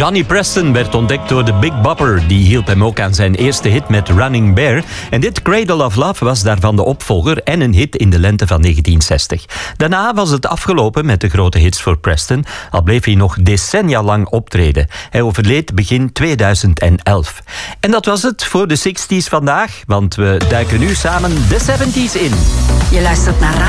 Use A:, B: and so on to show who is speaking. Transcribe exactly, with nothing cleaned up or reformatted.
A: Johnny Preston werd ontdekt door de Big Bopper. Die hielp hem ook aan zijn eerste hit met Running Bear. En dit Cradle of Love was daarvan de opvolger en een hit in de lente van negentien zestig. Daarna was het afgelopen met de grote hits voor Preston, al bleef hij nog decennia lang optreden. Hij overleed begin tweeduizend elf. En dat was het voor de zestig's vandaag, want we duiken nu samen de zeventig's in.
B: Je luistert naar